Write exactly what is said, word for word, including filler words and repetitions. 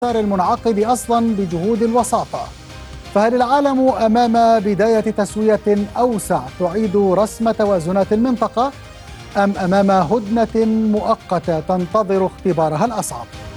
المنعقد أصلا بجهود الوساطة. فهل العالم أمام بداية تسوية أوسع تعيد رسم توازنات المنطقة، أم أمام هدنة مؤقتة تنتظر اختبارها الأصعب؟